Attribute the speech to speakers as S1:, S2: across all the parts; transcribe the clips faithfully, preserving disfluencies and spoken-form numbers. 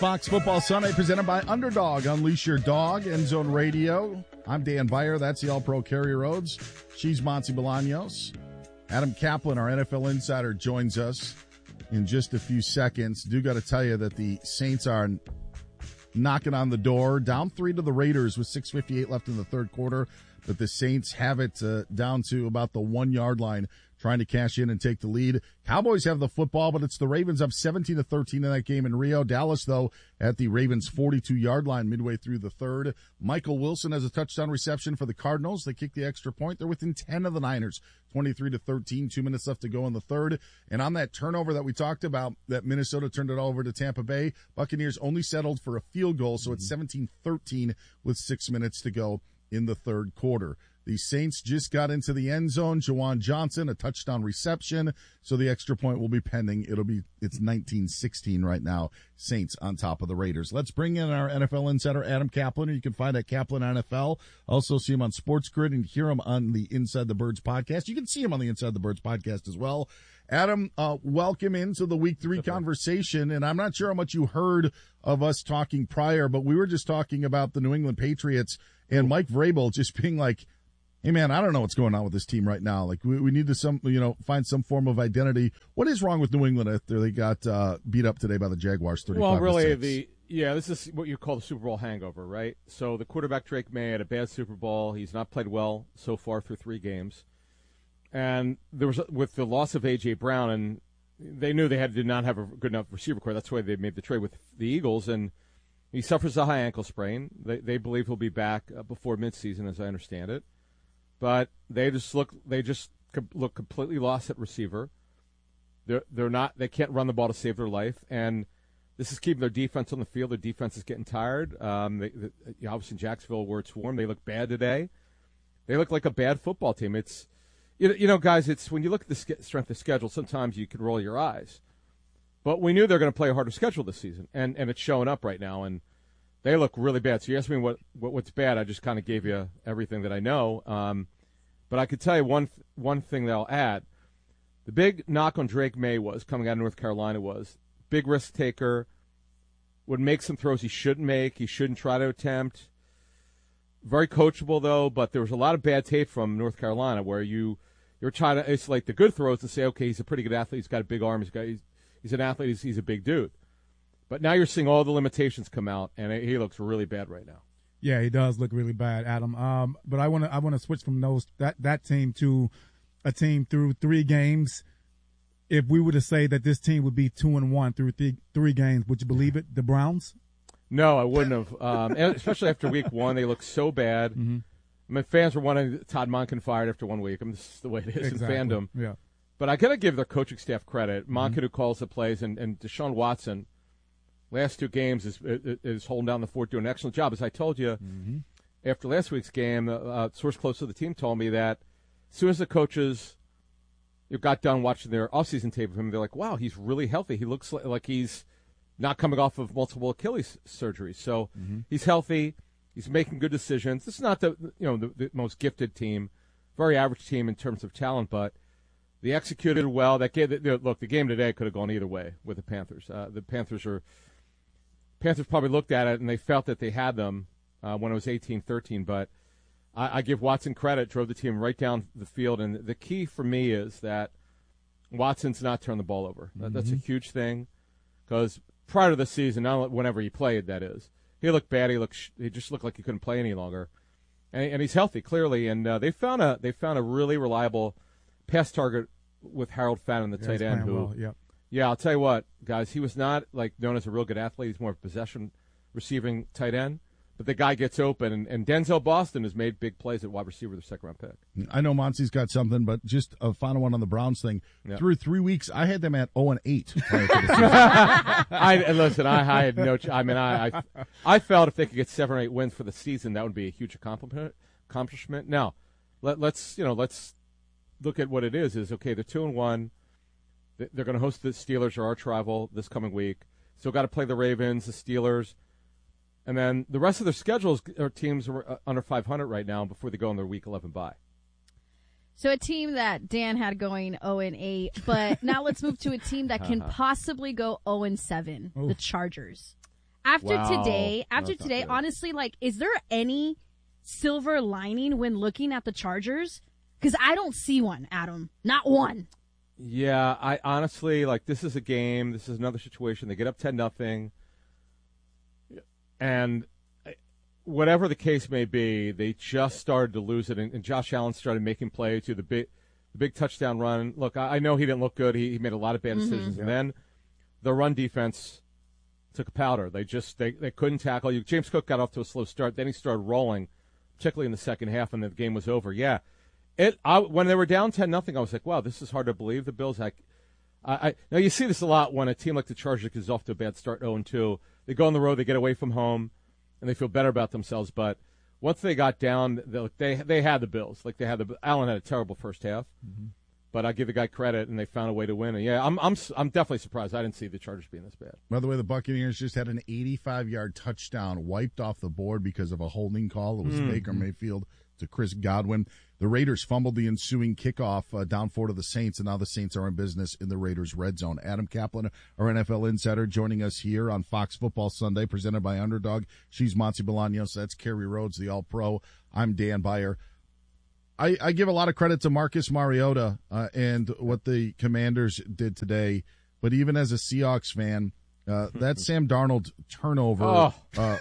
S1: Fox Football Sunday presented by Underdog. Unleash your dog. End Zone Radio. I'm Dan Beyer. That's the All-Pro Carrier Rhodes. She's Monty Bolaños. Adam Kaplan, our N F L insider, joins us in just a few seconds. Do got to tell you that the Saints are knocking on the door. Down three to the Raiders with six fifty-eight left in the third quarter. But the Saints have it uh, down to about the one-yard line, trying to cash in and take the lead. Cowboys have the football, but it's the Ravens up seventeen to thirteen in that game in Rio. Dallas, though, at the Ravens' forty-two-yard line midway through the third. Michael Wilson has a touchdown reception for the Cardinals. They kick the extra point. They're within ten of the Niners, twenty-three to thirteen. Two minutes left to go in the third. And on that turnover that we talked about, that Minnesota turned it over to Tampa Bay, Buccaneers only settled for a field goal, so it's seventeen thirteen with six minutes to go in the third quarter. The Saints just got into the end zone. Juwan Johnson, a touchdown reception, so the extra point will be pending. It'll be, it's nineteen sixteen right now. Saints on top of the Raiders. Let's bring in our N F L insider, Adam Kaplan, who you can find at Kaplan N F L. Also see him on Sports Grid and hear him on the Inside the Birds podcast. You can see him on the Inside the Birds podcast as well. Adam, uh, welcome into the week three conversation. And I'm not sure how much you heard of us talking prior, but we were just talking about the New England Patriots and Mike Vrabel just being like, hey, man, I don't know what's going on with this team right now. Like, we, we need to some, you know, find some form of identity. What is wrong with New England after they got uh, beat up today by the Jaguars thirty-five
S2: Well, really,
S1: to six?
S2: the yeah, this is what you call the Super Bowl hangover, right? So the quarterback Drake May had a bad Super Bowl. He's not played well so far through three games. And there was with the loss of A J. Brown, and they knew they had did not have a good enough receiver core. That's why they made the trade with the Eagles, and he suffers a high ankle sprain. They they believe he'll be back uh, before midseason, as I understand it. But they just look they just look completely lost at receiver. They're they're not they can't run the ball to save their life, and this is keeping their defense on the field. Their defense is getting tired. Um, they, they, obviously, in Jacksonville, where it's warm, they look bad today. They look like a bad football team. It's you, you know, guys. It's when you look at the strength of schedule. Sometimes you can roll your eyes, but we knew they're going to play a harder schedule this season, and and it's showing up right now. And they look really bad. So you asked me what, what what's bad. I just kind of gave you everything that I know. Um, but I could tell you one one thing that I'll add. The big knock on Drake May was, coming out of North Carolina, was big risk taker, would make some throws he shouldn't make, he shouldn't try to attempt. Very coachable, though, but there was a lot of bad tape from North Carolina where you, you're trying to isolate the good throws and say, okay, he's a pretty good athlete, he's got a big arm, he's, got, he's, he's an athlete, he's, he's a big dude. But now you're seeing all the limitations come out, and he looks really bad right now.
S3: Yeah, he does look really bad, Adam. Um, but I want to I want to switch from those that, that team to a team through three games. If we were to say that this team would be two and one through three, three games, would you believe it? The Browns?
S2: No, I wouldn't have. Um, especially after week one, they look so bad.
S3: Mm-hmm.
S2: I mean, fans were wanting Todd Monken fired after one week. I mean, this is the way it is
S3: exactly.
S2: in fandom.
S3: Yeah.
S2: But I got to give their coaching staff credit. Monken,
S3: Mm-hmm.
S2: who calls the plays, and, and Deshaun Watson, last two games is is holding down the fort, doing an excellent job. As I told you,
S3: mm-hmm.
S2: after last week's game, a uh, source close to the team told me that as soon as the coaches you got done watching their offseason tape of him, they're like, wow, he's really healthy. He looks like, like he's not coming off of multiple Achilles surgeries. So
S3: mm-hmm.
S2: he's healthy. He's making good decisions. This is not the you know the, the most gifted team, very average team in terms of talent, but they executed well. That game, look, the game today could have gone either way with the Panthers. Uh, the Panthers are Panthers probably looked at it and they felt that they had them uh, when it was eighteen thirteen, but I, I give Watson credit, drove the team right down the field. And the key for me is that Watson's not turned the ball over.
S3: Mm-hmm.
S2: That's a huge thing because prior to the season, not whenever he played, that is, he looked bad. He looked, he just looked like he couldn't play any longer. And, and he's healthy, clearly. And uh, they found a they found a really reliable pass target with Harold Fannin, the
S3: yeah,
S2: tight end. Who,
S3: well. Yep.
S2: yeah, I'll tell you what, guys, he was not like known as a real good athlete. He's more of a possession receiving tight end. But the guy gets open, and, and Denzel Boston has made big plays at wide receiver, the second-round pick.
S1: I know Monty's got something, but just a final one on the Browns thing.
S2: Yep.
S1: Through three weeks, I had them at oh and eight.
S2: I and listen, I, I had no. I mean, I, I I felt if they could get seven or eight wins for the season, that would be a huge accomplishment. Accomplishment. Now, let, let's you know, let's look at what it is. Is okay. They're two and one. They're going to host the Steelers, or arch rival, this coming week. Still got to play the Ravens, the Steelers. And then the rest of their schedules are teams are under five hundred right now before they go on their Week eleven bye.
S4: So a team that Dan had going oh and eight, but now let's move to a team that can
S2: Uh-huh.
S4: possibly go oh and seven,
S3: Oof.
S4: the Chargers. After
S2: Wow.
S4: today,
S2: No,
S4: after
S2: it's not
S4: today,
S2: good.
S4: honestly, like, is there any silver lining when looking at the Chargers? Because I don't see one, Adam. Not one.
S2: Yeah, I honestly, like, this is a game. This is another situation. They get up ten nothing. And whatever the case may be, they just started to lose it. And, and Josh Allen started making plays to the big, the big touchdown run. Look, I, I know he didn't look good. He, he made a lot of bad decisions.
S3: Mm-hmm.
S2: And then the run defense took a powder. They just they, they couldn't tackle you. James Cook got off to a slow start. Then he started rolling, particularly in the second half, and the game was over. Yeah. It I, when they were down ten nothing, I was like, wow, this is hard to believe. The Bills, I, I, I now you see this a lot when a team like the Chargers is off to a bad start, oh and two. They go on the road, they get away from home, and they feel better about themselves. But once they got down, they they, they had the Bills. Like they had the Allen had a terrible first half, mm-hmm. but I give the guy credit, and they found a way to win. And yeah, I'm I'm I'm definitely surprised. I didn't see the Chargers being this bad.
S1: By the way, the Buccaneers just had an eighty-five-yard touchdown wiped off the board because of a holding call. It was
S2: Mm-hmm.
S1: Baker Mayfield to Chris Godwin. The Raiders fumbled the ensuing kickoff uh, down four to the Saints, and now the Saints are in business in the Raiders' red zone. Adam Kaplan, our N F L insider, joining us here on Fox Football Sunday, presented by Underdog. She's Monty Bolaños. That's Kerry Rhodes, the All-Pro. I'm Dan Beyer. I, I give a lot of credit to Marcus Mariota uh, and what the Commanders did today, but even as a Seahawks fan, uh, that Sam Darnold turnover.
S2: Oh.
S1: Uh,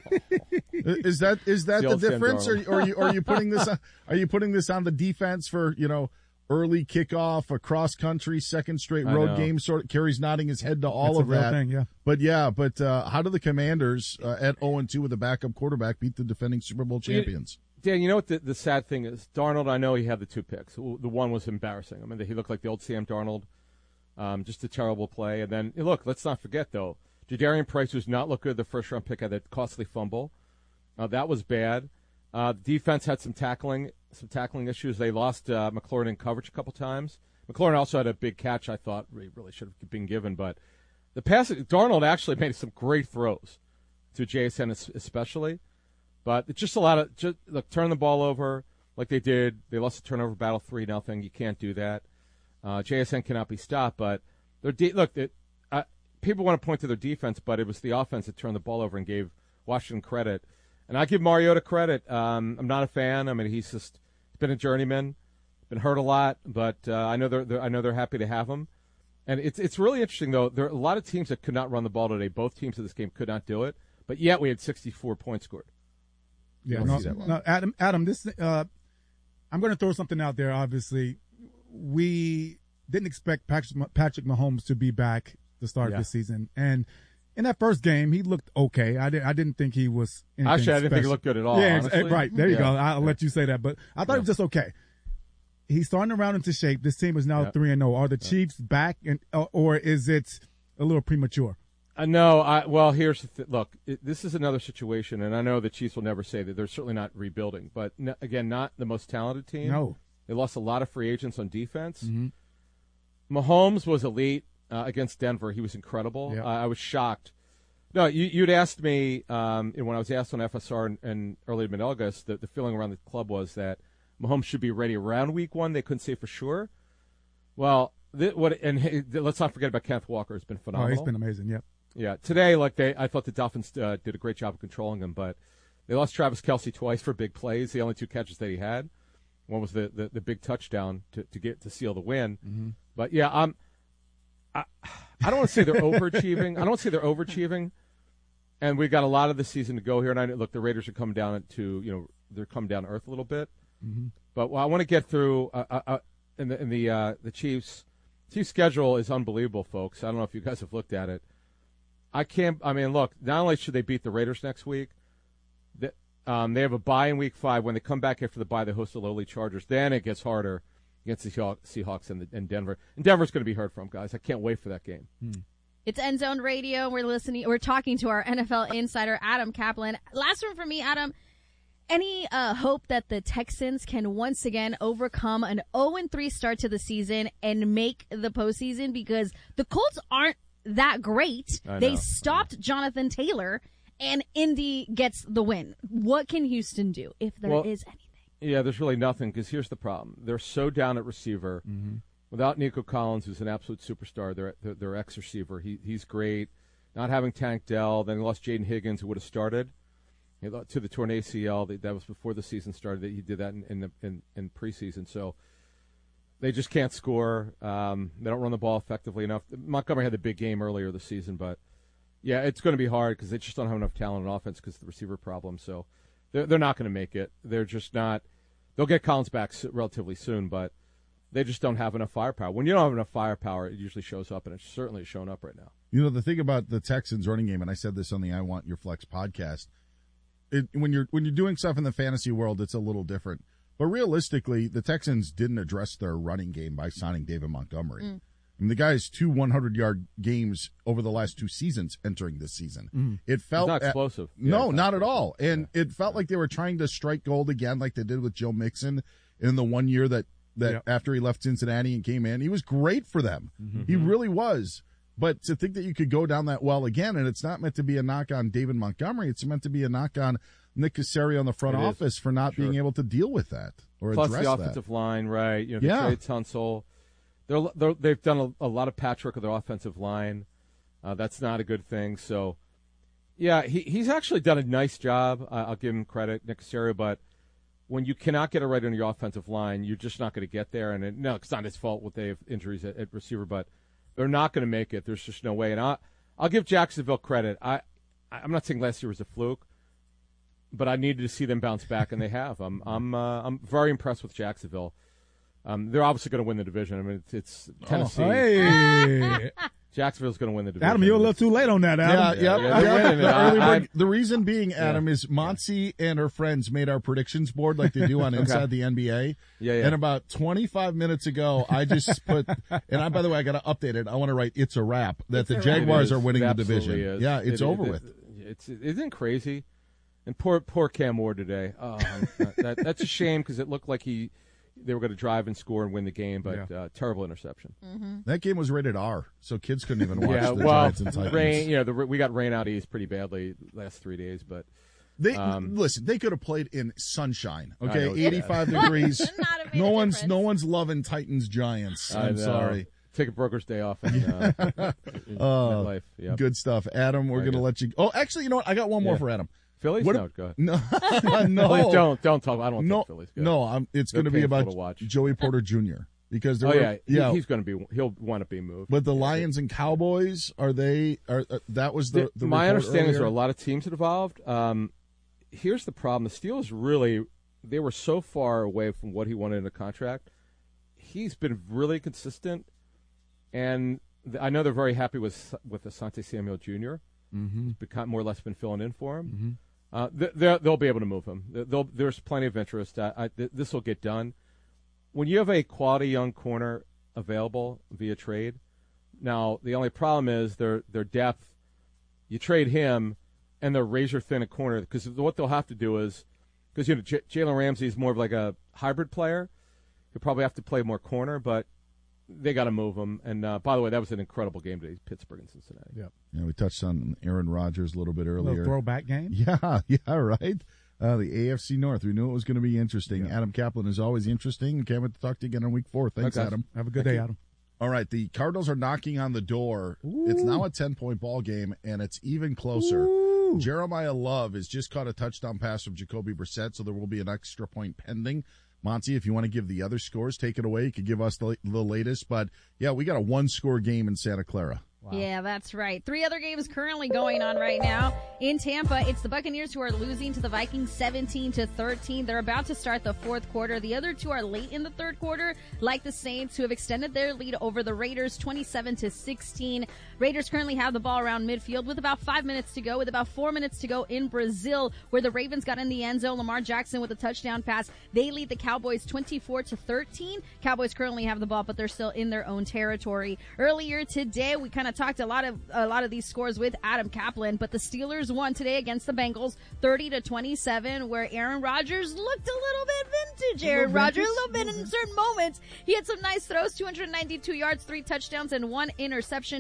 S1: is that is that
S2: The
S1: the,
S2: old Sam
S1: difference, or,
S2: Darnold.
S1: or are you are you putting this on, are you putting this on the defense for you know early kickoff, a cross country, second straight
S2: I
S1: road
S2: know.
S1: game? Sort of Kerry's nodding his head to all
S3: That's a
S1: of
S3: real
S1: that.
S3: thing, yeah.
S1: But yeah, but uh, how do the Commanders uh, at oh and two with a backup quarterback beat the defending Super Bowl champions?
S2: Dan, you know what the, the sad thing is? Darnold, I know he had the two picks. The one was embarrassing. I mean, he looked like the old Sam Darnold, um, just a terrible play. And then, look, let's not forget, though, Jadarian Price, who's not looked good, the first-round pick, had that costly fumble. Uh, that was bad. Uh, the defense had some tackling some tackling issues. They lost uh, McLaurin in coverage a couple times. McLaurin also had a big catch I thought really, really should have been given. But the pass, Darnold actually made some great throws to J S N especially. But it's just a lot of just look, turn the ball over like they did. They lost the turnover battle three nothing. You can't do that. Uh, J S N cannot be stopped. But their de- look, it, uh, people want to point to their defense, but it was the offense that turned the ball over and gave Washington credit. And I give Mariota credit. Um, I'm not a fan. I mean, he's just he's been a journeyman, been hurt a lot, but uh, I know they're, they're I know they're happy to have him. And it's it's really interesting though. There are a lot of teams that could not run the ball today. Both teams in this game could not do it, but yet we had sixty-four points scored.
S3: Yeah,
S2: don't
S3: no,
S2: see that one.
S3: no, Adam, Adam, this, uh, I'm going to throw something out there. Obviously, we didn't expect Patrick, Patrick Mahomes to be back to start
S2: Yeah.
S3: this season, and in that first game, he looked okay. I didn't, I didn't think he was anything
S2: Actually, I didn't think he
S3: special.
S2: looked good at all.
S3: Yeah, ex-
S2: honestly.
S3: right. There you
S2: Yeah.
S3: go. I'll let you say that, but I thought
S2: Yeah.
S3: it was just okay. He's starting to round into shape. This team is now
S2: Yeah.
S3: three and zero. Are the Chiefs back, and uh, or is it a little premature?
S2: Uh, no, I, well, here's the th- look. It, this is another situation, and I know the Chiefs will never say that they're certainly not rebuilding, but n- again, not the most talented team.
S3: No.
S2: They lost a lot of free agents on defense.
S3: Mm-hmm.
S2: Mahomes was elite uh, against Denver. He was incredible.
S3: Yeah.
S2: Uh, I was shocked. No, you, you'd asked me um, when I was asked on F S R in, in early to mid-August, the, the feeling around the club was that Mahomes should be ready around week one. They couldn't say for sure. Well, th- what and hey, let's not forget about Kenneth Walker. Has been
S3: Oh,
S2: phenomenal.
S3: he's been amazing. Yep.
S2: Yeah, today, like they, I thought the Dolphins uh, did a great job of controlling him, but they lost Travis Kelce twice for big plays. The only two catches that he had, one was the, the, the big touchdown to, to get to seal the win.
S3: Mm-hmm.
S2: But yeah, I'm. I, I don't want to say they're overachieving. I don't want to say they're overachieving, and we've got a lot of the season to go here. And I look, the Raiders are coming down to you know they're coming down to earth a little bit.
S3: Mm-hmm.
S2: But well, I want to get through. Uh, uh, uh, in the in the uh, the Chiefs, Chiefs schedule is unbelievable, folks. I don't know if you guys have looked at it. I can't. I mean, look. Not only should they beat the Raiders next week, they, um, they have a bye in Week Five. When they come back after the bye, they host the lowly Chargers. Then it gets harder against the Seahawks, Seahawks and, the, and Denver. And Denver's going to be heard from, guys. I can't wait for that game.
S3: Hmm.
S4: It's End Zone Radio. We're listening. We're talking to our N F L insider, Adam Kaplan. Last one for me, Adam. Any uh, hope that the Texans can once again overcome an oh and three start to the season and make the postseason? Because the Colts aren't that great.
S2: I
S4: They
S2: know.
S4: stopped Jonathan Taylor, and Indy gets the win. What can Houston do, if there
S2: Well,
S4: is anything?
S2: Yeah, there's really nothing because here's the problem. They're so down at receiver.
S3: Mm-hmm.
S2: Without Nico Collins, who's an absolute superstar, their their, their ex-receiver, he, he's great. not having Tank Dell, then they lost Jaden Higgins, who would have started he lost to the torn A C L. That was before the season started. He did that in in, the, in, in preseason. So they just can't score. Um, they don't run the ball effectively enough. Montgomery had the big game earlier this season, but yeah, it's going to be hard because they just don't have enough talent on offense because of the receiver problem. So they're, they're not going to make it. They're just not. They'll get Collins back relatively soon, but they just don't have enough firepower. When you don't have enough firepower, it usually shows up, and it's certainly showing up right now.
S1: You know, the thing about the Texans running game, and I said this on the I Want Your Flex podcast, it, when you're when you're doing stuff in the fantasy world, it's a little different. But realistically, the Texans didn't address their running game by signing David Montgomery. Mm. I mean, the guy's two hundred-yard games over the last two seasons entering this season. Mm. It felt
S2: it's not explosive.
S1: At, no,
S2: yeah,
S1: not at all. And yeah. it felt like they were trying to strike gold again like they did with Joe Mixon in the one year that, that yep. after he left Cincinnati and came in. He was great for them. Mm-hmm. He really was. But to think that you could go down that well again, and it's not meant to be a knock on David Montgomery, it's meant to be a knock on Nick Caserio on the front
S2: it
S1: office
S2: is.
S1: for not
S2: sure.
S1: being able to deal with that or
S2: Plus
S1: address
S2: the offensive
S1: that.
S2: line, right? You know,
S1: yeah.
S2: the trade Tunsil. They're, they're, they've done a, a lot of patchwork of their offensive line. Uh, that's not a good thing. So, yeah, he, he's actually done a nice job. Uh, I'll give him credit, Nick Caserio, but when you cannot get it right on your offensive line, you're just not going to get there. And it, no, it's not his fault what they have injuries at, at receiver, but they're not going to make it. There's just no way. And I, I'll give Jacksonville credit. I, I'm not saying last year was a fluke, but I needed to see them bounce back, and they have. I'm I'm uh, I'm very impressed with Jacksonville. Um, they're obviously going to win the division. I mean, it's, it's Tennessee.
S3: Oh, hey.
S2: Jacksonville's going to win the division.
S3: Adam, you're a little too late on that, Adam.
S1: Yeah,
S2: yeah.
S1: yeah.
S2: yeah.
S1: The, early
S2: I,
S1: bird, the reason being, Adam,
S2: yeah.
S1: is Monty and her friends made our predictions board like they do on
S2: okay.
S1: Inside the N B A.
S2: Yeah, yeah.
S1: And about twenty-five minutes ago, I just put, and I, by the way, I got to update it. I want to write, it's a wrap, that
S4: it's
S1: the Jaguars are winning
S2: it
S1: the division.
S2: Is.
S1: Yeah, it's
S2: it,
S1: over
S2: it,
S1: with.
S2: It, it's, it, isn't it crazy? And poor poor Cam Ward today. Oh, that, that, that's a shame because it looked like he they were going to drive and score and win the game, but yeah. uh, terrible interception.
S4: Mm-hmm.
S1: That game was rated R, so kids couldn't even watch
S2: yeah,
S1: the
S2: well,
S1: Giants and Titans.
S2: Rain, you know, the, we got rain out east pretty badly last three days, but
S1: they
S2: um,
S1: listen. They could have played in sunshine. Okay,
S2: know,
S1: eighty-five yeah. degrees. no one's
S4: difference.
S1: no one's loving Titans Giants. I'm sorry.
S2: Take a broker's day off in, uh, in
S1: uh,
S2: life. Yep.
S1: Good stuff, Adam. We're
S2: Very
S1: going to let you. Oh, actually, you know what? I got one more
S2: yeah.
S1: for Adam.
S2: Phillies?
S1: What
S2: no,
S1: if,
S2: go ahead.
S1: No, no,
S2: Phillies, don't don't talk. I don't
S1: no,
S2: think Phillies. Go
S1: no. I'm, it's going to be about Joey Porter Junior Because
S2: oh
S1: were,
S2: yeah,
S1: yeah,
S2: he, he's going to be. He'll want to be moved.
S1: But the Lions and Cowboys are they? Are uh, that was the, the
S2: my understanding is
S1: earlier?
S2: there are a lot of teams involved. Um, here's the problem: the Steelers really they were so far away from what he wanted in a contract. He's been really consistent, and th- I know they're very happy with with Asante Samuel Junior
S1: Mm-hmm.
S2: He's become more or less been filling in for him.
S1: Mm-hmm.
S2: Uh, th- they'll be able to move him. They'll, there's plenty of interest. I, I, th- this will get done. When you have a quality young corner available via trade, now the only problem is their their depth. You trade him, and they're razor thin at corner because what they'll have to do is because you know J- Jalen Ramsey is more of like a hybrid player. He'll probably have to play more corner, but they got to move him. And uh, by the way, that was an incredible game today, Pittsburgh and Cincinnati.
S3: Yep.
S1: Yeah, we touched on Aaron Rodgers a little bit earlier.
S3: A little throwback game.
S1: Yeah, yeah, right. Uh, the A F C North. We knew it was going to be interesting.
S3: Yeah.
S1: Adam Kaplan is always interesting. Can't wait to talk to you again on week four. Thanks,
S2: okay.
S1: Adam.
S3: Have a good
S2: Thank
S3: day,
S2: you.
S3: Adam.
S1: All right, the Cardinals are knocking on the door.
S3: Ooh.
S1: It's now a ten-point ball game, and it's even closer.
S3: Ooh.
S1: Jeremiah Love has just caught a touchdown pass from Jacoby Brissett, so there will be an extra point pending. Monty, if you want to give the other scores, take it away. You could give us the, the latest. But, yeah, we got a one-score game in Santa Clara.
S3: Wow.
S4: Yeah, that's right. Three other games currently going on right now. In Tampa, it's the Buccaneers who are losing to the Vikings seventeen to thirteen. They're about to start the fourth quarter. The other two are late in the third quarter, like the Saints, who have extended their lead over the Raiders twenty-seven to sixteen. Raiders currently have the ball around midfield with about five minutes to go, with about four minutes to go in Brazil, where the Ravens got in the end zone. Lamar Jackson with a touchdown pass. They lead the Cowboys twenty-four to thirteen. Cowboys currently have the ball, but they're still in their own territory. Earlier today, we kind of talked a lot of a lot of these scores with Adam Kaplan, but the Steelers won today against the Bengals thirty to twenty-seven, where Aaron Rodgers looked a little bit vintage. Aaron Rodgers, a little bit in certain moments. He had some nice throws, two hundred ninety-two yards, three touchdowns, and one interception. Joe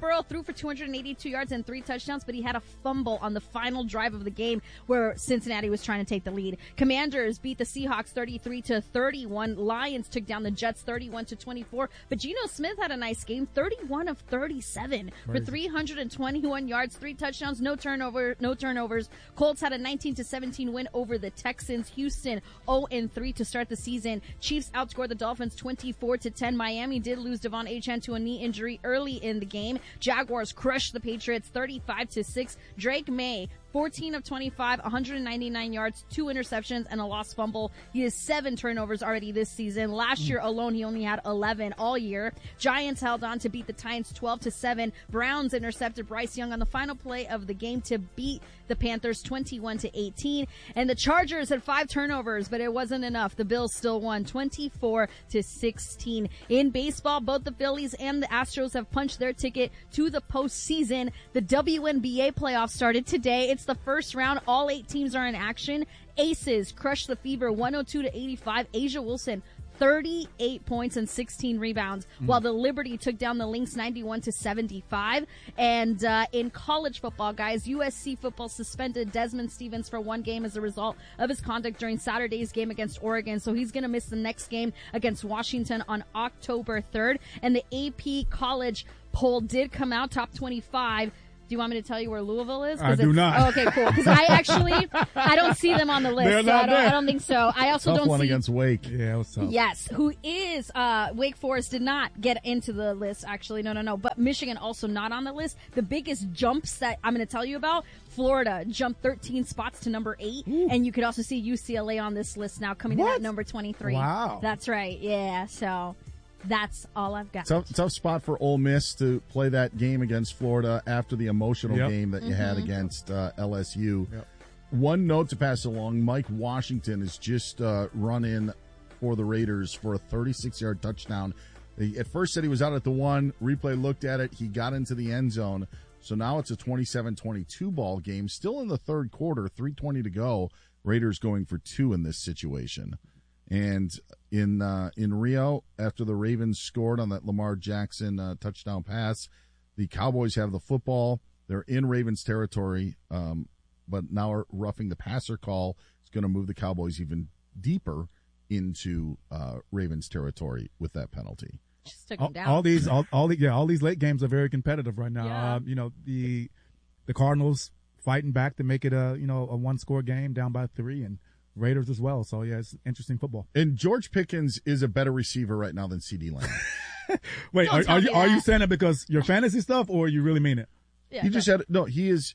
S4: Burrow threw for two hundred eighty-two yards and three touchdowns, but he had a fumble on the final drive of the game where Cincinnati was trying to take the lead. Commanders beat the Seahawks thirty-three to thirty-one. Lions took down the Jets thirty-one to twenty-four. But Geno Smith had a nice game, thirty-one of thirty-seven for three hundred twenty-one yards, three touchdowns, no turnover, no turnovers. Colts had a nineteen to seventeen win over the Texans. Houston oh and three to start the season. Chiefs outscored the Dolphins twenty-four to ten. Miami did lose Devon Achane to a knee injury early in the game. Jaguars crushed the Patriots thirty-five to six. Drake May, fourteen of twenty-five, one hundred ninety-nine yards, two interceptions, and a lost fumble. He has seven turnovers already this season. Last year alone, he only had eleven all year. Giants held on to beat the Titans twelve to seven. Browns intercepted Bryce Young on the final play of the game to beat the Panthers twenty-one to eighteen. And the Chargers had five turnovers, but it wasn't enough. The Bills still won twenty-four to sixteen. In baseball, both the Phillies and the Astros have punched their ticket to the postseason. The W N B A playoffs started today. It's the first round. All eight teams are in action. Aces crushed the Fever one oh two to eighty-five. Asia Wilson, thirty-eight points and sixteen rebounds, mm. while the Liberty took down the Lynx ninety-one to seventy-five. And uh, in college football, guys, U S C football suspended Desmond Stevens for one game as a result of his conduct during Saturday's game against Oregon. So he's going to miss the next game against Washington on October third. And the A P college poll did come out, top twenty-five. Do you want me to tell you where Louisville is?
S3: I do
S4: it's,
S3: not.
S4: Oh, okay, cool. Because I actually, I don't see them on the list.
S3: They're
S4: So
S3: not
S4: I, don't,
S3: there.
S4: I don't think so. I also
S1: Tough
S4: don't
S1: one
S4: see.
S1: against Wake.
S3: Yeah, it was tough.
S4: Yes, who is uh, Wake Forest did not get into the list. Actually, no, no, no. But Michigan also not on the list. The biggest jumps that I'm going to tell you about: Florida jumped thirteen spots to number eight,
S3: Ooh.
S4: and you could also see U C L A on this list now, coming in
S3: What?
S4: at number twenty-three.
S3: Wow.
S4: That's right. Yeah. So that's all I've got.
S1: Tough, tough spot for Ole Miss to play that game against Florida after the emotional
S3: Yep.
S1: game that you had
S4: Mm-hmm.
S1: against uh, L S U.
S3: Yep.
S1: One note to pass along: Mike Washington has just uh, run in for the Raiders for a thirty-six-yard touchdown. He at first said he was out at the one. Replay looked at it. He got into the end zone. So now it's a twenty-seven twenty-two ball game. Still in the third quarter, three twenty to go. Raiders going for two in this situation. And in uh, in Rio, after the Ravens scored on that Lamar Jackson uh, touchdown pass, the Cowboys have the football. They're in Ravens territory, um, but now are roughing the passer call is going to move the Cowboys even deeper into uh, Ravens territory with that penalty.
S4: Just took him
S3: All,
S4: down.
S3: all these, all, all the, yeah, all these late games are very competitive right now.
S4: Yeah.
S3: Um, you know, the the Cardinals fighting back to make it a you know a one score game down by three, and Raiders as well. So yeah, it's interesting football.
S1: And George Pickens is a better receiver right now than CeeDee Lamb.
S3: Wait,
S4: Don't
S3: are,
S4: tell
S3: are
S4: me
S3: you are you
S4: that.
S3: saying it because your fantasy stuff, or you really mean it?
S4: Yeah,
S1: he
S4: no.
S1: just had no. He is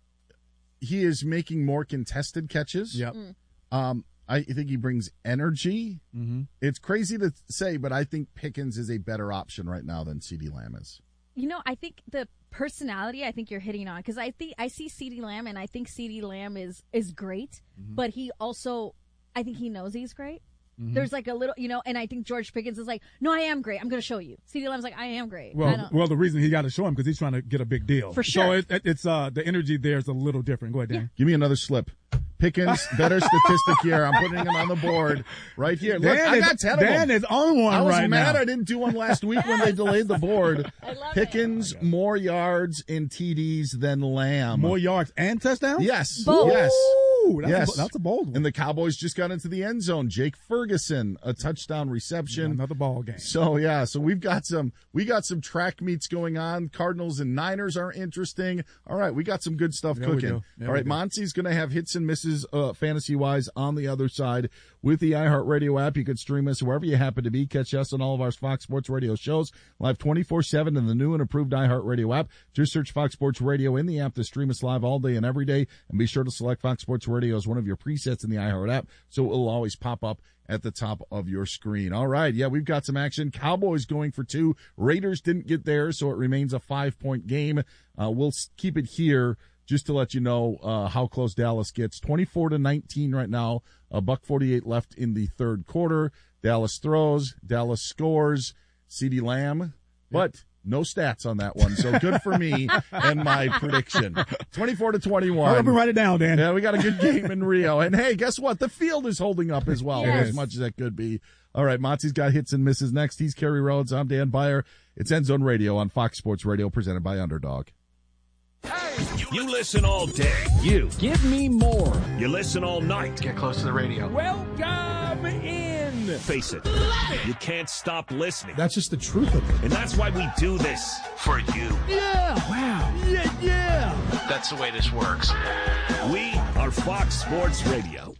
S1: he is making more contested catches.
S3: Yep.
S1: Um, I think he brings energy.
S3: Mm-hmm.
S1: It's crazy to say, but I think Pickens is a better option right now than CeeDee Lamb is.
S4: You know, I think the personality I think you're hitting on, because I think I see CeeDee Lamb and I think CeeDee Lamb is is great,
S3: Mm-hmm.
S4: but he also I think he knows he's great. There's like a little, you know, and I think George Pickens is like, no, I am great. I'm going to show you. CeeDee Lamb's like, I am great. I
S3: Well,
S4: don't-
S3: well, the reason he got to show him because he's trying to get a big deal.
S4: For
S3: So
S4: sure.
S3: it, it, it's uh the energy there is a little different. Go ahead, Dan.
S1: Give me another slip. Pickens, better statistic here. I'm putting him on the board right here. Look,
S3: Dan
S1: I
S3: is,
S1: got ten of
S3: Dan
S1: them.
S3: is on one
S1: I was
S3: right
S1: mad
S3: now.
S1: I didn't do one last week when they delayed the board.
S4: I love
S1: Pickens, more yards in T Ds than Lamb.
S3: More yards and touchdowns.
S1: Yes.
S4: Both.
S1: Yes.
S3: Ooh, that's
S1: yes.
S3: a, that's a bold one.
S1: And the Cowboys just got into the end zone. Jake Ferguson, a touchdown reception.
S3: Another ball game.
S1: So yeah, so we've got some we got some track meets going on. Cardinals and Niners are interesting. All right, we got some good stuff
S3: Yeah, we
S1: cooking.
S3: do. Yeah,
S1: All
S3: we
S1: right,
S3: do.
S1: Monty's going to have hits and misses uh, fantasy wise on the other side with the iHeartRadio app. You could stream us wherever you happen to be. Catch us on all of our Fox Sports Radio shows live twenty-four seven in the new and improved iHeartRadio app. Just search Fox Sports Radio in the app to stream us live all day and every day. And be sure to select Fox Sports Radio as one of your presets in the iHeart app, so it will always pop up at the top of your screen. All right, yeah, we've got some action. Cowboys going for two. Raiders didn't get there, so it remains a five-point game. Uh, we'll s- keep it here just to let you know uh, how close Dallas gets. twenty-four to nineteen right now. A buck forty-eight left in the third quarter. Dallas throws. Dallas scores. CeeDee Lamb, but no stats on that one. So good for me and my prediction. twenty-four to twenty-one.
S3: Hurry up and write it down, Dan.
S1: Yeah, we got a good game in Rio. And hey, guess what? The field is holding up as well,
S4: Yes.
S1: as much as that could be. All right, Monty's got hits and misses next. He's Kerry Rhodes. I'm Dan Beyer. It's End Zone Radio on Fox Sports Radio, presented by Underdog.
S5: Hey, you listen all day. You.
S6: Give me more.
S5: You listen all night.
S6: Get close to the radio.
S5: Welcome in. Face it. You can't stop listening.
S6: That's just the truth of it.
S5: And that's why we do this. For you.
S6: Yeah. Wow. Yeah, yeah.
S7: That's the way this works.
S5: We are Fox Sports Radio.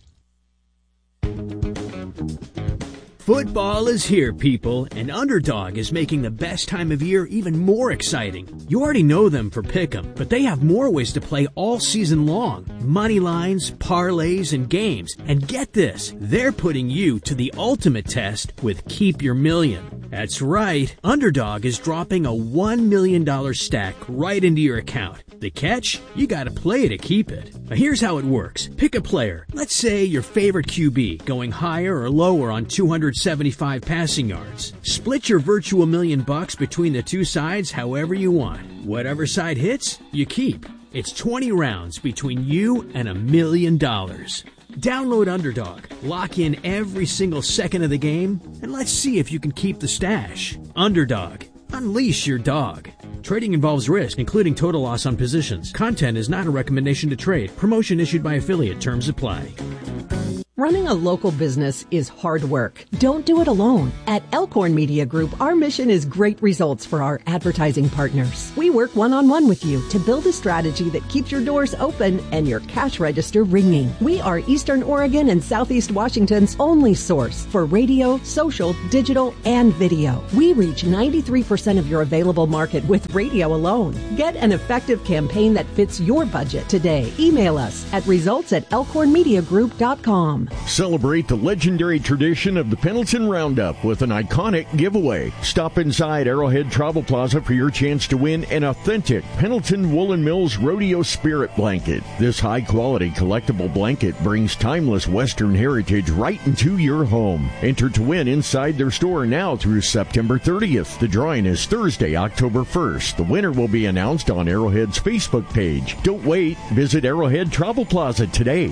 S8: Football is here, people, and Underdog is making the best time of year even more exciting. You already know them for Pick'em, but they have more ways to play all season long. Money lines, parlays, and games. And get this, they're putting you to the ultimate test with Keep Your Million. That's right, Underdog is dropping a one million dollars stack right into your account. The catch? You gotta play to keep it. Now here's how it works. Pick a player. Let's say your favorite Q B, going higher or lower on two hundred seventy-five passing yards. Split your virtual million bucks between the two sides however you want. Whatever side hits, you keep. It's twenty rounds between you and a million dollars. Download Underdog, lock in every single second of the game, and let's see if you can keep the stash. Underdog. Unleash your dog. Trading involves risk, including total loss on positions. Content is not a recommendation to trade. Promotion issued by affiliate. Terms apply.
S9: Running a local business is hard work. Don't do it alone. At Elkhorn Media Group, our mission is great results for our advertising partners. We work one-on-one with you to build a strategy that keeps your doors open and your cash register ringing. We are Eastern Oregon and Southeast Washington's only source for radio, social, digital, and video. We reach ninety-three percent of your available market with radio alone. Get an effective campaign that fits your budget today. Email us at results at elkhorn media group dot com.
S10: Celebrate the legendary tradition of the Pendleton Roundup with an iconic giveaway. Stop inside Arrowhead Travel Plaza for your chance to win an authentic Pendleton Woolen Mills Rodeo Spirit Blanket. This high-quality collectible blanket brings timeless Western heritage right into your home. Enter to win inside their store now through September thirtieth. The drawing is Thursday, October first. The winner will be announced on Arrowhead's Facebook page. Don't wait. Visit Arrowhead Travel Plaza today.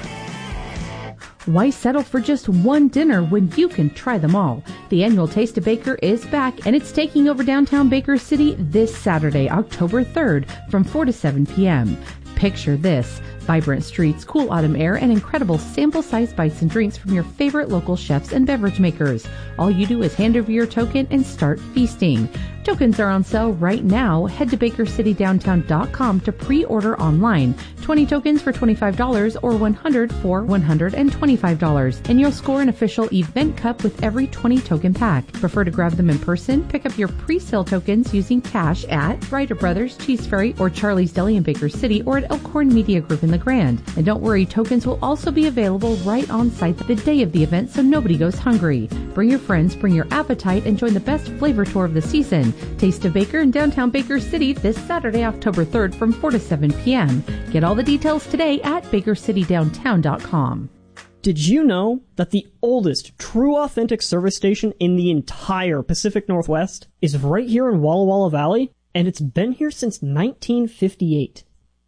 S11: Why settle for just one dinner when you can try them all? The annual Taste of Baker is back, and it's taking over downtown Baker City this Saturday, October third, from four to seven p.m. Picture this: vibrant streets, cool autumn air, and incredible sample-sized bites and drinks from your favorite local chefs and beverage makers. All you do is hand over your token and start feasting. Tokens are on sale right now. Head to baker city downtown dot com to pre-order online. twenty tokens for twenty-five dollars or one hundred for one hundred twenty-five dollars. And you'll score an official event cup with every twenty token pack. Prefer to grab them in person? Pick up your pre-sale tokens using cash at Ryder Brothers, Cheese Ferry, or Charlie's Deli in Baker City, or at Elkhorn Media Group in the Grand. And don't worry, tokens will also be available right on site the day of the event, so nobody goes hungry. Bring your friends, bring your appetite, and join the best flavor tour of the season. Taste of Baker in downtown Baker City this Saturday, October third from four to seven p.m. Get all the details today at baker city downtown dot com.
S12: Did you know that the oldest true authentic service station in the entire Pacific Northwest is right here in Walla Walla Valley? And it's been here since nineteen fifty-eight.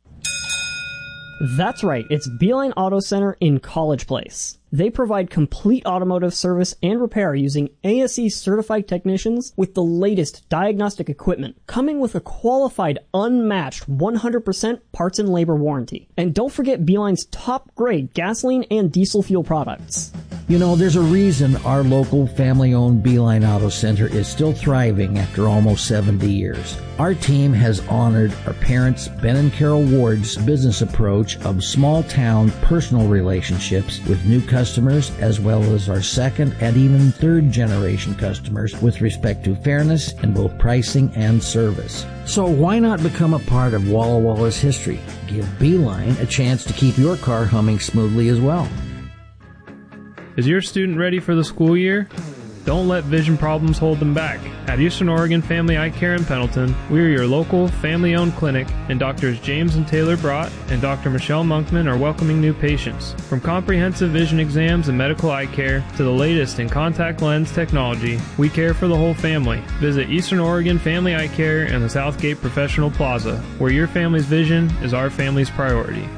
S12: That's right, it's Beeline Auto Center in College Place. They provide complete automotive service and repair using A S E certified technicians with the latest diagnostic equipment, coming with a qualified, unmatched one hundred percent parts and labor warranty. And don't forget Beeline's top grade gasoline and diesel fuel products.
S13: You know, there's a reason our local family-owned Beeline Auto Center is still thriving after almost seventy years. Our team has honored our parents, Ben and Carol Ward's business approach of small-town personal relationships with new customers, as well as our second and even third-generation customers with respect to fairness in both pricing and service. So why not become a part of Walla Walla's history? Give Beeline a chance to keep your car humming smoothly as well.
S14: Is your student ready for the school year? Don't let vision problems hold them back. At Eastern Oregon Family Eye Care in Pendleton, we are your local, family-owned clinic, and Doctors James and Taylor Brott and Doctor Michelle Monkman are welcoming new patients. From comprehensive vision exams and medical eye care to the latest in contact lens technology, we care for the whole family. Visit Eastern Oregon Family Eye Care in the Southgate Professional Plaza, where your family's vision is our family's priority.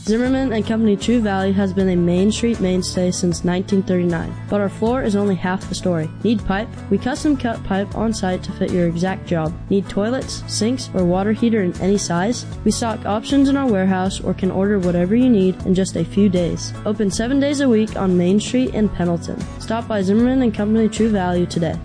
S7: Zimmerman and Company True Value has been a Main Street mainstay since nineteen thirty-nine, but our floor is only half the story. Need pipe? We custom cut pipe on site to fit your exact job. Need toilets, sinks, or water heater in any size? We stock options in our warehouse or can order whatever you need in just a few days. Open seven days a week on Main Street in Pendleton. Stop by Zimmerman and Company True Value today.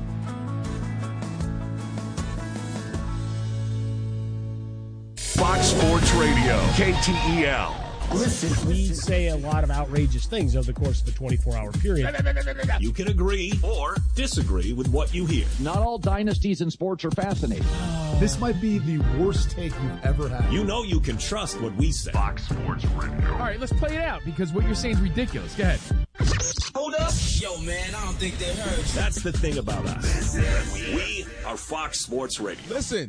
S5: Fox Sports Radio, K T E L.
S6: Listen, we say a lot of outrageous things over the course of a twenty-four hour period.
S5: You can agree or disagree with what you hear.
S15: Not all dynasties in sports are fascinating.
S16: This might be the worst take you've ever had.
S5: You know you can trust what we say. Fox Sports Radio.
S17: All right, let's play it out because what you're saying is ridiculous. Go ahead.
S18: Hold up. Yo, man, I don't think they heard you.
S5: That's the thing about us. We are Fox Sports Radio.
S16: Listen.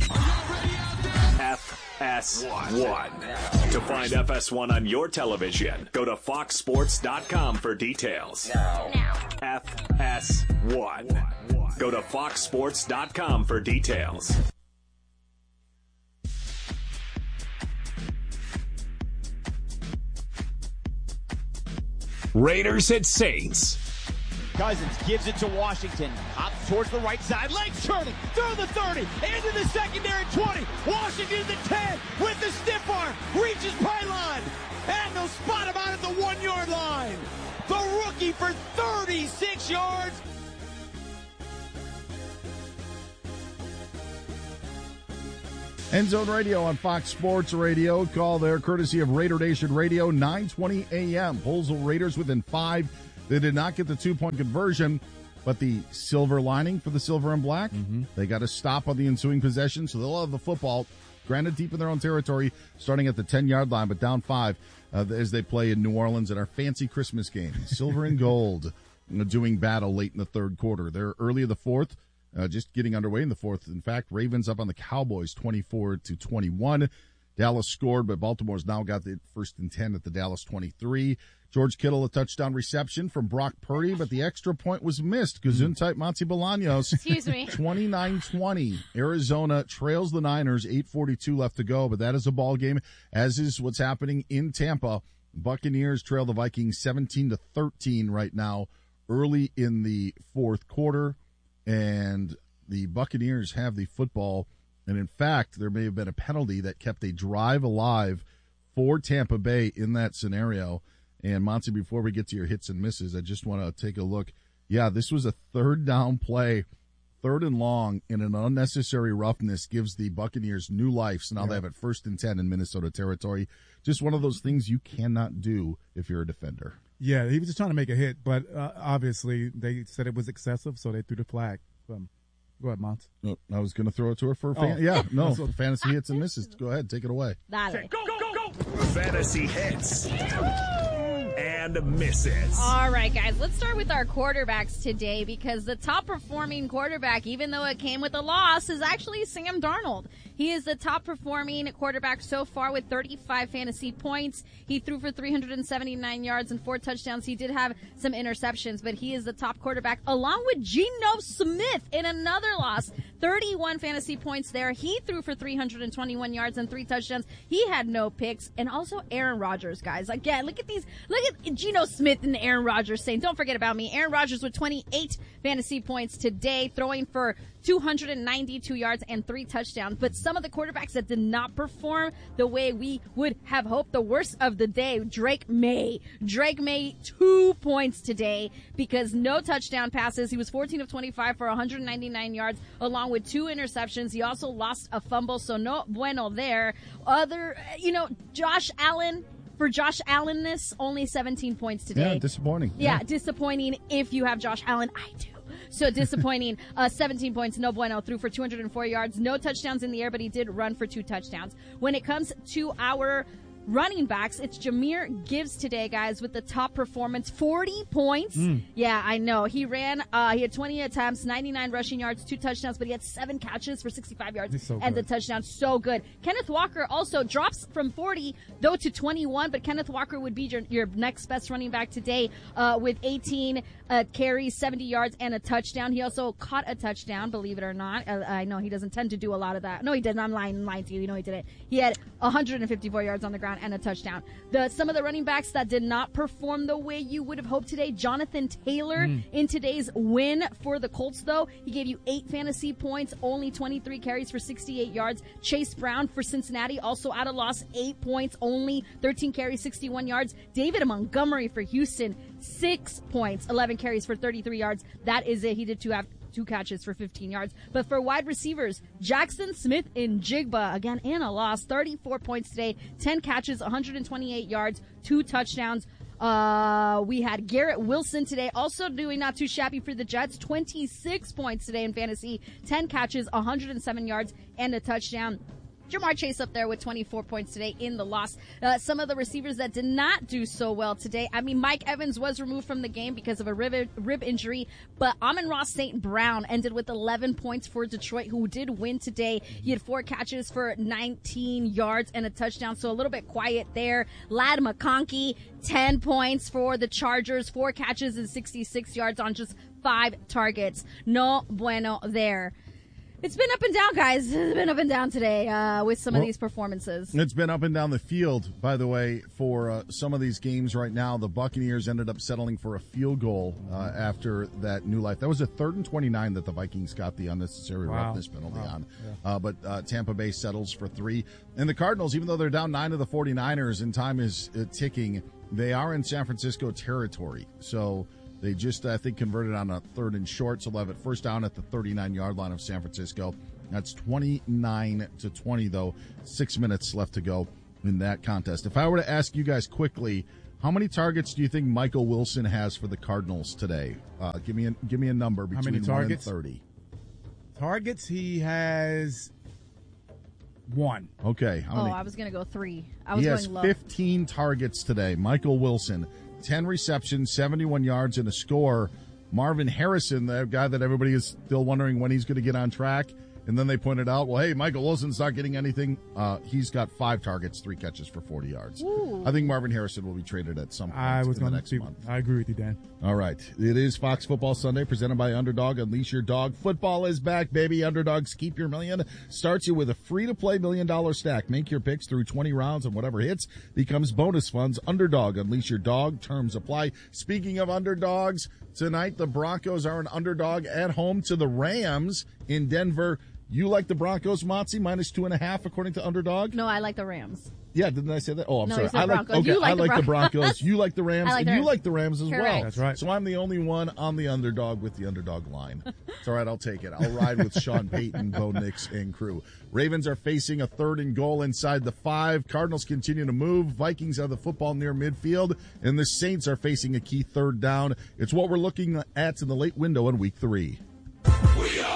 S5: F S one. To find F S one on your television, go to fox sports dot com for details. F S one. Go to fox sports dot com for details. Raiders at Saints.
S19: Cousins gives it to Washington. Hops towards the right side. Legs turning. Through the thirty. Into the secondary twenty. Washington to the ten. With the stiff arm. Reaches pylon. And they'll spot him out at the one-yard line. The rookie for thirty-six yards.
S1: End Zone Radio on Fox Sports Radio. Call there courtesy of Raider Nation Radio, nine twenty a.m. Pulls the Raiders within five. They did not get the two-point conversion, but the silver lining for the silver and black, mm-hmm. they got a stop on the ensuing possession, so they'll have the football, granted deep in their own territory, starting at the ten-yard line, but down five uh, as they play in New Orleans in our fancy Christmas game. Silver and gold doing battle late in the third quarter. They're early in the fourth, uh, just getting underway in the fourth. In fact, Ravens up on the Cowboys twenty-four to twenty-one. Dallas scored, but Baltimore's now got the first and ten at the Dallas twenty-three. George Kittle, a touchdown reception from Brock Purdy, but the extra point was missed. Gesundheit Monty Bolaños.
S4: Excuse me.
S1: twenty-nine twenty. Arizona trails the Niners, eight forty-two left to go, but that is a ball game, as is what's happening in Tampa. Buccaneers trail the Vikings seventeen to thirteen right now, early in the fourth quarter, and the Buccaneers have the football. And in fact, there may have been a penalty that kept a drive alive for Tampa Bay in that scenario. And, Monty, before we get to your hits and misses, I just want to take a look. Yeah, this was a third down play, third and long, and an unnecessary roughness gives the Buccaneers new life. So now yeah. they have it first and ten in Minnesota territory. Just one of those things you cannot do if you're a defender.
S3: Yeah, he was just trying to make a hit, but uh, obviously they said it was excessive, so they threw the flag. Um, go ahead, Mont.
S1: No, I was going to throw it to her for fan- oh. Yeah, no, for fantasy hits and misses. Go ahead, take it away.
S4: Dale.
S5: Go, go, go! Fantasy hits and misses.
S4: All right, guys, let's start with our quarterbacks today because the top performing quarterback, even though it came with a loss, is actually Sam Darnold. He is the top performing quarterback so far with thirty-five fantasy points. He threw for three hundred seventy-nine yards and four touchdowns. He did have some interceptions, but he is the top quarterback along with Geno Smith in another loss. thirty-one fantasy points there. He threw for three hundred twenty-one yards and three touchdowns. He had no picks. And also Aaron Rodgers, guys. Again, look at these. Look at Geno Smith and Aaron Rodgers saying, don't forget about me. Aaron Rodgers with twenty-eight fantasy points today, throwing for two hundred ninety-two yards and three touchdowns. But some of the quarterbacks that did not perform the way we would have hoped, the worst of the day, Drake May. Drake May, two points today because no touchdown passes. He was fourteen of twenty-five for one hundred ninety-nine yards along with two interceptions. He also lost a fumble, so no bueno there. Other, you know, Josh Allen, for Josh Allenness, only seventeen points today.
S1: Yeah, disappointing.
S4: Yeah,
S1: yeah,
S4: disappointing if you have Josh Allen. I do. So disappointing. uh, seventeen points, no bueno. Threw for two hundred four yards. No touchdowns in the air, but he did run for two touchdowns. When it comes to our running backs, it's Jahmyr Gibbs today, guys, with the top performance, forty points. Mm. Yeah, I know. He ran, uh, he had twenty attempts, ninety-nine rushing yards, two touchdowns, but he had seven catches for sixty-five yards so and good. The touchdown. So good. Kenneth Walker also drops from forty, though, to twenty-one, but Kenneth Walker would be your, your next best running back today uh, with eighteen uh, carries, seventy yards, and a touchdown. He also caught a touchdown, believe it or not. Uh, I know he doesn't tend to do a lot of that. No, he didn't. I'm lying, lying to you. You know he didn't. He had one hundred fifty-four yards on the ground Brown, and a touchdown. The Some of the running backs that did not perform the way you would have hoped today, Jonathan Taylor mm. in today's win for the Colts, though. He gave you eight fantasy points, only twenty-three carries for sixty-eight yards. Chase Brown for Cincinnati, also at a loss, eight points, only thirteen carries, sixty-one yards. David Montgomery for Houston, six points, eleven carries for thirty-three yards. That is it. He did two have two catches for fifteen yards. But for wide receivers, Jackson Smith in Jigba, again in a loss, thirty-four points today, ten catches, one hundred twenty-eight yards, two touchdowns. Uh, we had Garrett Wilson today, also doing not too shabby for the Jets, twenty-six points today in fantasy, ten catches, one hundred seven yards, and a touchdown. Jamar Chase up there with twenty-four points today in the loss. Uh, some of the receivers that did not do so well today. I mean, Mike Evans was removed from the game because of a rib, rib injury, but Amon-Ra Saint Brown ended with eleven points for Detroit, who did win today. He had four catches for nineteen yards and a touchdown, so a little bit quiet there. Ladd McConkey, ten points for the Chargers, four catches and sixty-six yards on just five targets. No bueno there. It's been up and down, guys. It's been up and down today uh, with some
S1: well,
S4: of these performances.
S1: It's been up and down the field, by the way, for uh, some of these games right now. The Buccaneers ended up settling for a field goal uh, after that new life. That was a third and twenty-nine that the Vikings got the unnecessary wow. roughness penalty wow. on. Yeah. Uh, but uh, Tampa Bay settles for three. And the Cardinals, even though they're down nine to the 49ers and time is uh, ticking, they are in San Francisco territory. So they just, I think, converted on a third and short, so they'll have it first down at the thirty-nine-yard line of San Francisco. That's twenty-nine to twenty, though. Six minutes left to go in that contest. If I were to ask you guys quickly, how many targets do you think Michael Wilson has for the Cardinals today? Uh, give me a, give me a number between
S3: how many targets?
S1: one and thirty.
S3: Targets, he has one.
S1: Okay.
S4: How many? Oh, I was going to go three. I was
S1: he
S4: going
S1: has
S4: low.
S1: fifteen targets today. Michael Wilson. ten receptions, seventy-one yards, and a score. Marvin Harrison, the guy that everybody is still wondering when he's going to get on track. And then they pointed out, well, hey, Michael Wilson's not getting anything. Uh, he's got five targets, three catches for forty yards.
S4: Ooh.
S1: I think Marvin Harrison will be traded at some point
S3: I was
S1: in the
S3: gonna
S1: next
S3: see,
S1: month.
S3: I agree with you, Dan.
S1: All right. It is Fox Football Sunday, presented by Underdog. Unleash your dog. Football is back, baby. Underdogs Keep Your Million starts you with a free-to-play million-dollar stack. Make your picks through twenty rounds, and whatever hits becomes bonus funds. Underdog. Unleash your dog. Terms apply. Speaking of underdogs, tonight the Broncos are an underdog at home to the Rams in Denver. You like the Broncos, Motzi, minus two and a half, according to Underdog?
S4: No, I like the Rams.
S1: Yeah, didn't I say that? Oh, I'm
S4: no,
S1: sorry.
S4: You said
S1: I like
S4: Broncos.
S1: okay.
S4: You like
S1: I like
S4: the,
S1: the Broncos. You like the Rams,
S4: like
S1: and
S4: the
S1: you
S4: Rams.
S1: like the Rams as
S4: Correct.
S1: well.
S3: That's right.
S1: So I'm the only one on the Underdog with the Underdog line. It's all right. I'll take it. I'll ride with Sean Payton, Bo Nix, and crew. Ravens are facing a third and goal inside the five. Cardinals continue to move. Vikings have the football near midfield, and the Saints are facing a key third down. It's what we're looking at in the late window in week three.
S20: We are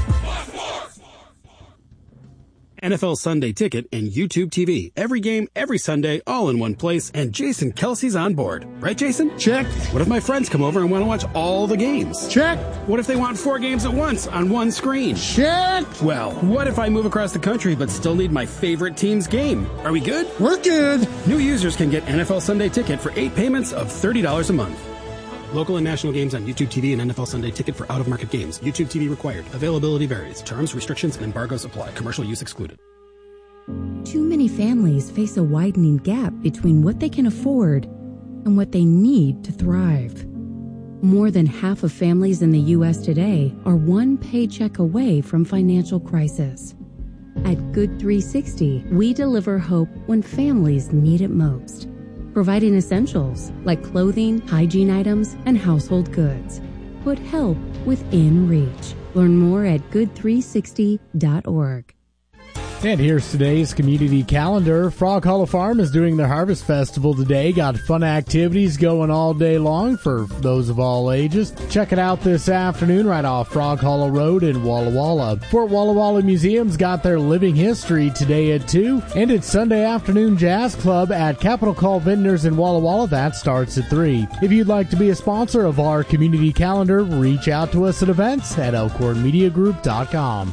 S20: N F L Sunday Ticket and YouTube T V. Every game, every Sunday, all in one place, and Jason Kelsey's on board. Right, Jason?
S21: Check.
S20: What if my friends come over and want to watch all the games?
S21: Check.
S20: What if they want four games at once on one screen?
S21: Check.
S20: Well, what if I move across the country but still need my favorite team's game? Are we good?
S21: We're good.
S20: New users can get N F L Sunday Ticket for eight payments of thirty dollars a month. Local and national games on YouTube T V and N F L Sunday Ticket for out-of-market games. YouTube T V required. Availability varies. Terms, restrictions, and embargoes apply. Commercial use excluded.
S22: Too many families face a widening gap between what they can afford and what they need to thrive. More than half of families in the U S today are one paycheck away from financial crisis. At Good three sixty, we deliver hope when families need it most, providing essentials like clothing, hygiene items, and household goods. Put help within reach. Learn more at good three sixty dot org.
S6: And here's today's community calendar. Frog Hollow Farm is doing their Harvest Festival today. Got fun activities going all day long for those of all ages. Check it out this afternoon right off Frog Hollow Road in Walla Walla. Fort Walla Walla Museum's got their Living History today at two. And it's Sunday Afternoon Jazz Club at Capital Call Vintners in Walla Walla. That starts at three. If you'd like to be a sponsor of our community calendar, reach out to us at events at elkhorn media group dot com.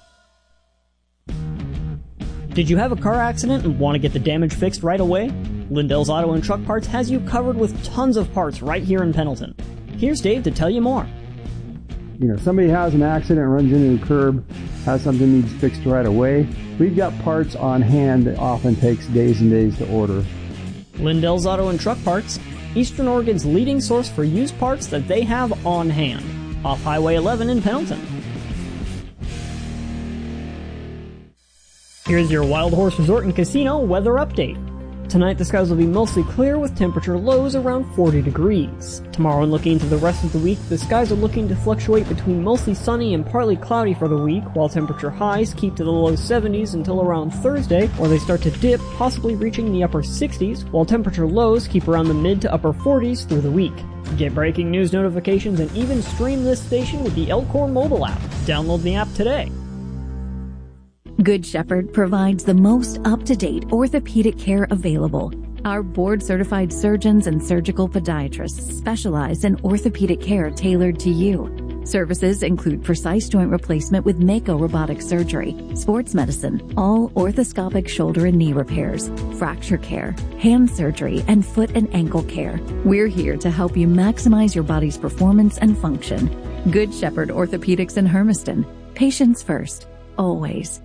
S12: Did you have a car accident and want to get the damage fixed right away? Lindell's Auto and Truck Parts has you covered with tons of parts right here in Pendleton. Here's Dave to tell you more.
S2: You know, somebody has an accident, runs into a curb, has something needs fixed right away. We've got parts on hand that often takes days and days to order.
S12: Lindell's Auto and Truck Parts, Eastern Oregon's leading source for used parts that they have on hand. Off Highway eleven in Pendleton. Here's your Wild Horse Resort and Casino weather update. Tonight the skies will be mostly clear with temperature lows around forty degrees. Tomorrow and looking into the rest of the week, the skies are looking to fluctuate between mostly sunny and partly cloudy for the week, while temperature highs keep to the low seventies until around Thursday, where they start to dip, possibly reaching the upper sixties, while temperature lows keep around the mid to upper forties through the week. Get breaking news notifications and even stream this station with the Elkhorn mobile app. Download the app today.
S21: Good Shepherd provides the most up-to-date orthopedic care available. Our board-certified surgeons and surgical podiatrists specialize in orthopedic care tailored to you. Services include precise joint replacement with Mako robotic surgery, sports medicine, all orthoscopic shoulder and knee repairs, fracture care, hand surgery, and foot and ankle care. We're here to help you maximize your body's performance and function. Good Shepherd Orthopedics in Hermiston. Patients first. Always.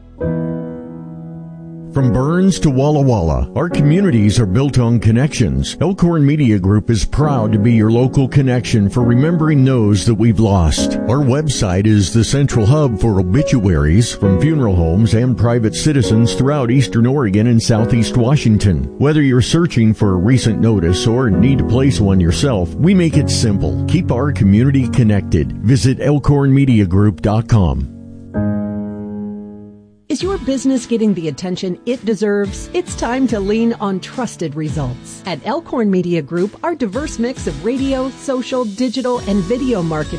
S10: From Burns to Walla Walla, our communities are built on connections. Elkhorn Media Group is proud to be your local connection for remembering those that we've lost. Our website is the central hub for obituaries from funeral homes and private citizens throughout Eastern Oregon and Southeast Washington. Whether you're searching for a recent notice or need to place one yourself, we make it simple. Keep our community connected. Visit elkhorn media group dot com.
S9: Is your business getting the attention it deserves? It's time to lean on trusted results. At Elkhorn Media Group, our diverse mix of radio, social, digital, and video marketing